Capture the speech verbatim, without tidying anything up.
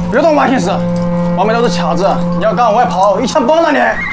别动歪心思，外面都是卡子，你要敢往外跑，一枪崩了你！